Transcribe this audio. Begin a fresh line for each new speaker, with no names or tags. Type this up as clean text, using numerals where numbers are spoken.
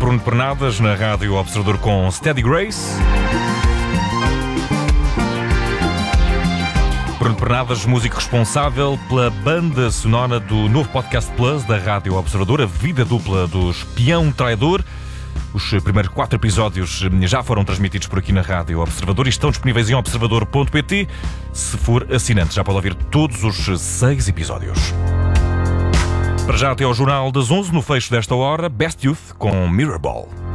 Bruno Pernadas na Rádio Observador com Steady Grace. Bruno Pernadas, músico responsável pela banda sonora do novo Podcast Plus da Rádio Observador, A Vida Dupla do Espião Traidor. Os primeiros 4 episódios já foram transmitidos por aqui na Rádio Observador e estão disponíveis em observador.pt. Se for assinante, já pode ouvir todos os 6 episódios. Para já, até ao Jornal das 11, no fecho desta hora, Best Youth com Mirrorball.